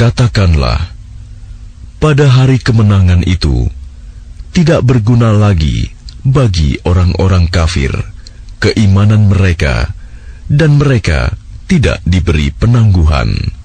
Katakanlah, pada hari kemenangan itu, tidak berguna lagi bagi orang-orang kafir keimanan mereka, dan mereka tidak diberi penangguhan.